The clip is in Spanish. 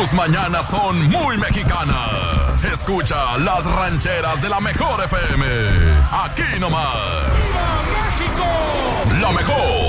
Tus mañanas son muy mexicanas. Escucha las rancheras de la mejor FM. Aquí nomás. ¡Viva México! La mejor.